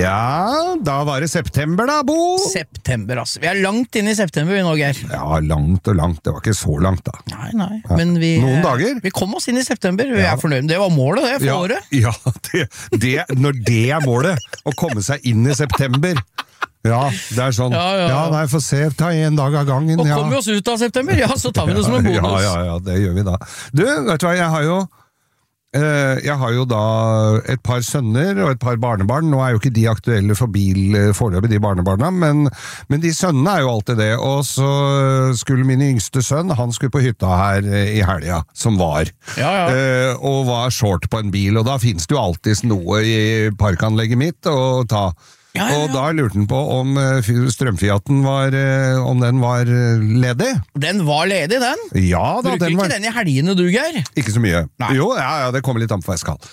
Ja, da var det september da, Bo. September, altså. Vi langt inn i september vi nå, Geir. Ja, langt og langt. Det var ikke så langt da. Nei. Men vi... Noen dager. Vi kom oss inn i september. Vi fornøyd. Det var målet, det, for året. Ja, når det målet, å komme seg inn i september. Ja, det sånn. Ja, nei, få se, ta en dag av gangen. Og kommer vi oss ut av september, så tar vi det som en bonus. Ja, det gjør vi da. Du, vet du hva, jeg har jo da et par sønner og et par barnebarn. Nå jo ikke de aktuelle for bil foreløpig, de barnebarna, men de sønnene jo alltid det. Og så skulle min yngste sønn, han skulle på hytta her i helga, som var. Og var short på en bil, og da finnes det jo alltid noe i parkanlegget mitt å ta. Og da lurte han på om strømfiaten om den var ledig. Den var ledig, den? Ja da, den var... Bruker ikke den i helgene, du, Geir? Ikke så mye. Nei. Jo, det kommer litt an på hva jeg skal.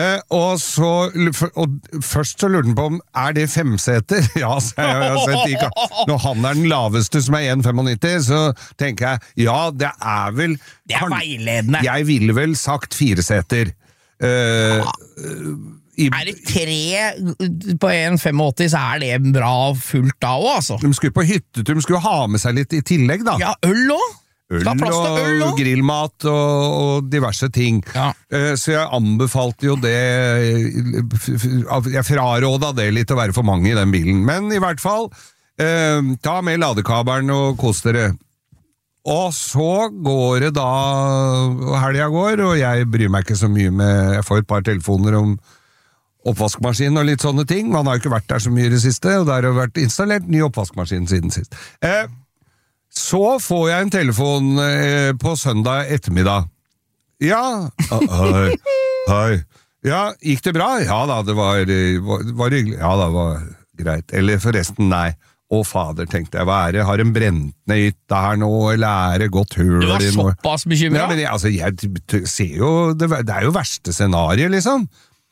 Og først så lurte han på om det 5-seter? Ja, så jeg har sett ikke. Når han den laveste som 1,95, så tenker jeg, det vel... Det veiledende. Jeg ville vel sagt 4-seter. Det 3 på 1,85, så det bra fullt da også, altså. De skulle på hyttetur, de skulle ha med seg litt i tillegg da. Ja, øl også. Øl og grillmat og diverse ting. Så jeg anbefalte jo det, jeg frarådet det litt å være for mange i den bilen. Men i hvert fall, ta med ladekabelen og kos dere. Og så går det da, helga går, og jeg bryr meg ikke så mye med, jeg får et par telefoner om oppvaskmaskin og litt sånne ting. Man har jo ikke vært der så mye i det siste, og der har vært installert ny oppvaskmaskin siden sist. Så får jeg en telefon på søndag ettermiddag. Ja, hei. Ja, gikk det bra? Ja da, det var hyggelig. Ja da, det var greit. Eller forresten, nei. Å fader, tenkte jeg, hva det? Har en brent ned hytta her nå, eller det gått hull? Du var såpass bekymret? Ja, men jeg ser jo, det jo verste scenariet, liksom.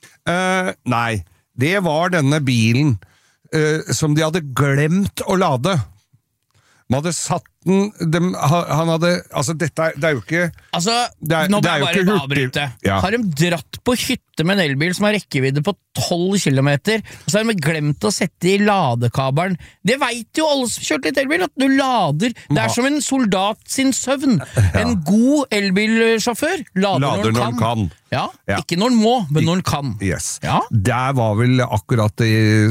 Nei, det var denne bilen som de hadde glemt å lade. Man hadde satt den, han hadde, altså dette det jo ikke nå må jeg bare avbryte. Har de dratt på hytte med en elbil som har rekkevidde på 12 kilometer, og så har de glemt å sette i ladekabelen. Det vet jo alle som kjørte litt elbil, at du lader, det som en soldat sin søvn. En god elbilsjåfør lader når han kan. Ja, ikke når han må, men når han kan. Yes. Der var vel akkurat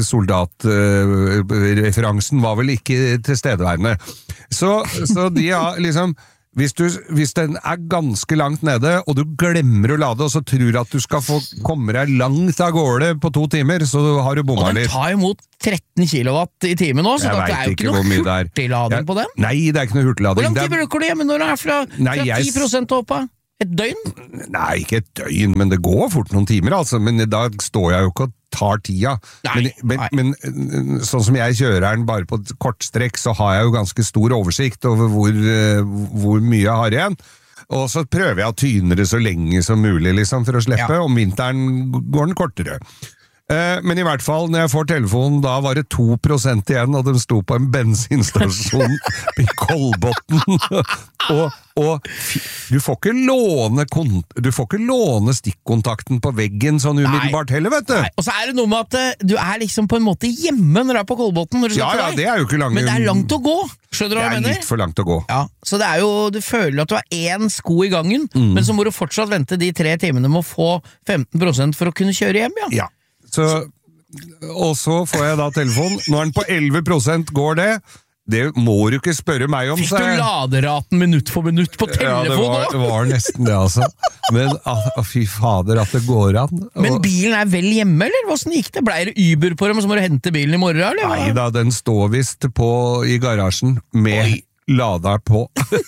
soldatreferansen var vel ikke tilstedeværende. Så de har liksom, hvis den ganske langt nede, og du glemmer å lade, og så tror at du skal få komme deg langt av gårde på 2 timer, så har du bommet litt. Og den tar imot 13 kilowatt i timen nå, så det jo ikke noe hurtiglading på den. Nei, det ikke noe hurtiglading. Hvor lang tid bruker du hjemme når du fra 10% oppa? Et døgn? Nei, ikke et døgn, men det går fort noen timer, altså. Men da står jeg jo ikke og tar tida. Men sånn som jeg kjører den bare på et kortstrekk, så har jeg jo ganske stor oversikt over hvor mye jeg har igjen. Og så prøver jeg å tyne det så lenge som mulig, liksom, for å slippe. Om vinteren går den kortere. Men i hvert fall, når jeg får telefonen, da var det 2% igjen, og de sto på en bensinstasjon i Kolbotn. Og du får ikke låne stikkontakten på veggen sånn umiddelbart heller, vet du. Nei. Og så det noe med at du liksom på en måte hjemme når du på Kolbotn. Ja, det jo ikke langt. Men det langt å gå. Skjønner du hva jeg mener? Det litt for langt å gå. Ja, så det jo, du føler at du har en sko i gangen, men så må du fortsatt vente de 3 timene med å få 15% for å kunne kjøre hjem, Ja. Og så får jeg da telefon. Når den på 11% går det må du ikke spørre meg om. Fikk du laderaten minutt for minutt på telefon? Ja, det var nesten det, altså. Men fy fader at det går an. Men bilen vel hjemme, eller? Hvordan gikk det? Ble det Uber på dem, så må du hente bilen i morgen, eller? Nei da, den står vist i garasjen med lader på.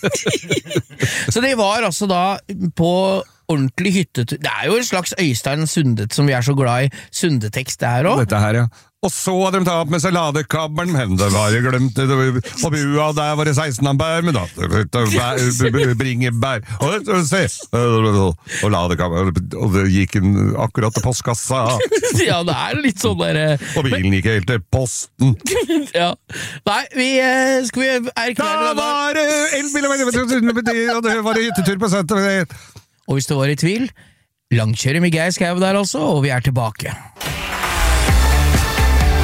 Så det var altså da på ordentlig hyttetur. Det jo en slags Øystein Sundet som vi så glad i. Sundetekst det her også. Dette her, ja. Og så hadde de tatt med seg ladekabelen, men det var jo glemt det. Og bua, der var det 16 ampere, men da bringebær. Og ladekabelen, og det gikk akkurat til postkassa. Ja, det litt sånn der... Og bilen gikk helt til posten. Ja. Nei, skal vi erklære det? Da var det elbil, og det var det hyttetur på søndag. Og hvis det var i tvil, langkjører med Geir Skau der altså, og vi tilbake.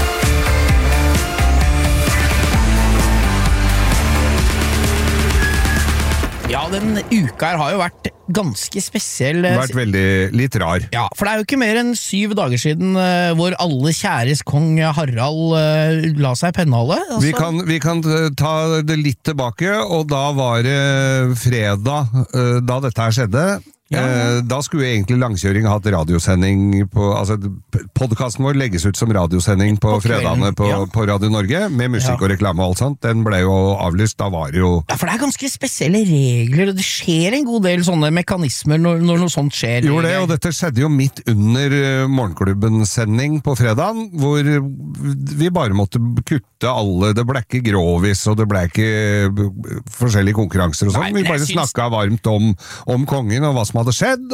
Ja, den uka her har jo vært ganske spesiell. Vært veldig litt rar. Ja, for det er jo ikke mer enn 7 dager siden hvor alle kjæres kong Harald la seg pennhale. Altså. Vi kan ta det litt tilbake, og da var det fredag da dette her skjedde. Ja. Da skulle egentlig Langkjøring hatt radiosending på, altså podcasten vår legges ut som radiosending på fredagene på Radio Norge, med musikk og reklame og alt sånt. Den ble jo avlyst, da var det jo... Ja, for det er ganske spesielle regler, og det skjer en god del sånne mekanismer når noe sånt skjer. Jo det, og dette skjedde jo midt under Morgenklubbens sending på fredagen, hvor vi bare måtte kutte alle, det ble ikke grovis, og det ble ikke forskjellige konkurranser og sånn. Vi bare snakket varmt om kongen og hva som hadde skjedd,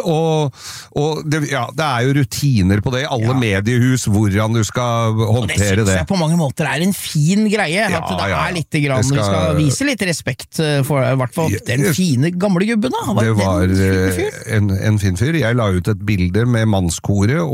og det er jo rutiner på det i alle mediehus, hvordan du skal håndtere det. Og det synes jeg på mange måter er en fin greie, at det er litt grann, du skal vise litt respekt for, i hvert fall, den fine gamle gubben da. Det var en fin fyr. Jeg la ut et bilde med mannskoret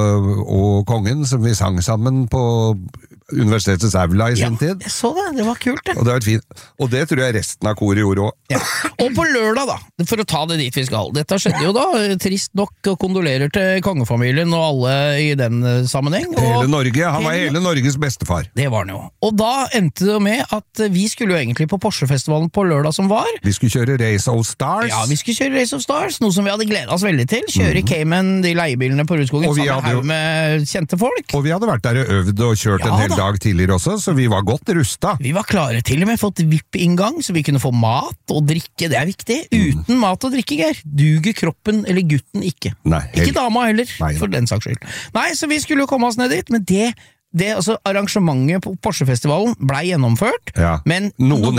og kongen som vi sang sammen på Universitetets aula i sin tid. Jeg så det var kult det. Og det var fint. Og det tror jeg resten av koret gjorde også. Ja. Og på lørdag da, for å ta det dit vi skal, dette skjedde jo da, trist nok, og kondolerer til kongefamilien og alle i den sammenheng. Hele Norge, han var hele Norges bestefar. Det var han jo. Og da endte det med at vi skulle jo egentlig på Porsche-festivalen på lørdag som var. Vi skulle kjøre Race of Stars. Ja, vi skulle kjøre Race of Stars, noe som vi hadde gledet oss veldig til. Kjøre Cayman, de leiebilene på Rudskogen, sammen med kjente folk. Og vi hadde vært der og øvd og kjørt en hel dag tidligere også, så vi var godt rustet. Vi var klare, til og med fått VIP-inngang, så vi kunne få mat og drikke, det er viktig. Uten mat og drikke, Geir, duger kroppen eller gutten ikke. Nei, ikke dama heller, for den saks skyld. Nei, så vi skulle jo komme oss ned dit, men altså arrangementet på Porsche-festivalen ble gjennomført, men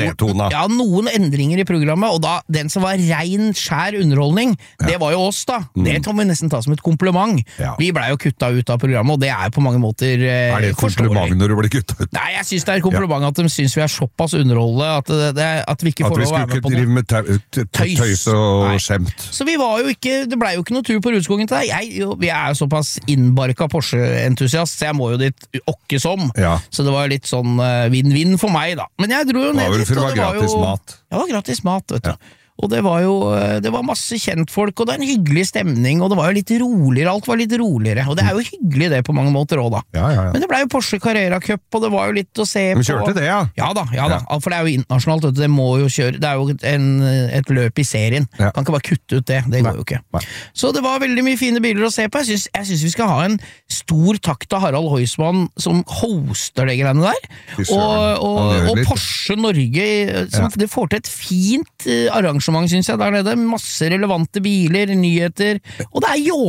noen endringer i programmet, og da den som var rein, skjær underholdning, det var jo oss da. Det kan vi nesten ta som et kompliment. Vi ble jo kuttet ut av programmet, og det er på mange måter Er det et kompliment når du ble kuttet ut? Nei, jeg synes det er et kompliment at de synes vi er såpass underholdende at vi ikke får lov å være med på det. At vi skulle ikke drive med tøys og skjemt. Så vi var jo ikke, det ble jo ikke noe tur på Rudskogen til deg. Vi er jo såpass innbarka Porsche-entusiast, så jeg må jo dit åkke som. Så det var litt sånn vinn-vinn for meg da. Men jeg dro jo ned dit, og det var gratis mat. Ja, det var gratis mat, vet du. Og det var masse kjentfolk, og det er en hyggelig stemning, og det var jo litt roligere, alt var litt roligere, og det er jo hyggelig det på mange måter også da. Men det ble jo Porsche Carrera Cup, og det var jo litt å se på. Men kjørte det, Ja da, for det er jo internasjonalt, det må jo kjøre, det er jo et løp i serien, kan ikke bare kutte ut det går jo ikke. Så det var veldig mye fine biler å se på, jeg synes vi skal ha en stor takk til Harald Heusmann som hoster det greiene der, og Porsche Norge, det får til et fint arrangement, synes jeg, der nede. Masse relevante biler, nyheter, og det er